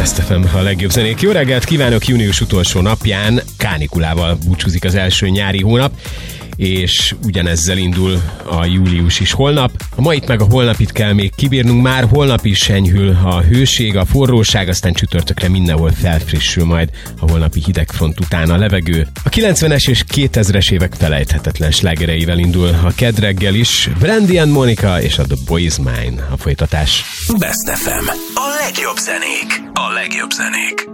Best FM, a legjobb zenék. Jó reggelt kívánok! Június utolsó napján kánikulával búcsúzik az első nyári hónap, és ugyanezzel indul a július is holnap. A mait meg a holnapit kell még kibírnunk, már holnap is enyhül a hőség, a forróság, aztán csütörtökre mindenhol felfrissül majd a holnapi hidegfront után a levegő. A 90-es és 2000-es évek felejthetetlen slágereivel indul a kedd reggel is. Brandy and Monica és a The Boy Is Mine a folytatás. Best FM. A legjobb zenék. A legjobb zenék.